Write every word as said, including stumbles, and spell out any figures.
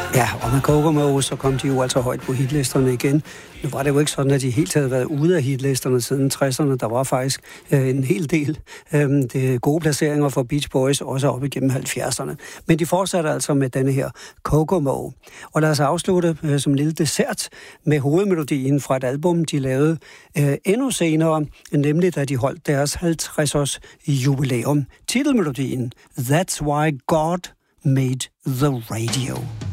Ja, og med Kokomo, så kom de jo altså højt på hitlisterne igen. Nu var det jo ikke sådan, at de helt havde været ude af hitlisterne siden tresserne. Der var faktisk øh, en hel del øh, det gode placeringer for Beach Boys, også op igennem halvfjerdserne. Men de fortsatte altså med denne her Kokomo. Og lad os afslutte øh, som en lille dessert med hovedmelodien fra et album, de lavede øh, endnu senere, nemlig da de holdt deres halvtreds-års jubilæum. Titelmelodien, That's Why God Made the Radio.